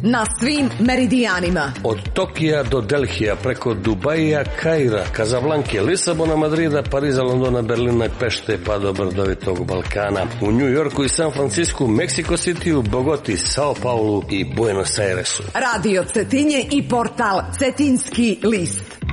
na svim meridijanima. Od Tokija do Delhija, preko Dubaija, Kaira, Kazablanke, Lisabona, Madrida, Pariza, Londona, Berlina, Pešte pa do brdovitog Balkana. U New Yorku i San Francisku, Meksiko Cityu, Bogoti, Sao Paulu i Buenos Airesu. Radio Cetinje i portal Cetinski list.